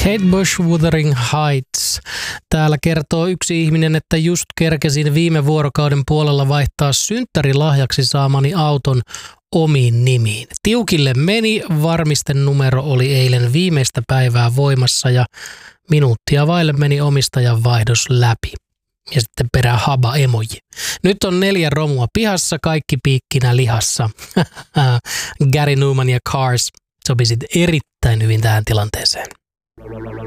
Kate Bush, Wuthering Heights. Täällä kertoo yksi ihminen, että just kerkesin viime vuorokauden puolella vaihtaa synttärilahjaksi saamani auton omiin nimiin. Tiukille meni, varmistenumero oli eilen viimeistä päivää voimassa ja minuuttia vaille meni omistajan vaihdos läpi. Ja sitten perään haba emoji. Nyt on 4 romua pihassa, kaikki piikkinä lihassa. Gary Numan ja Cars sopisit erittäin hyvin tähän tilanteeseen.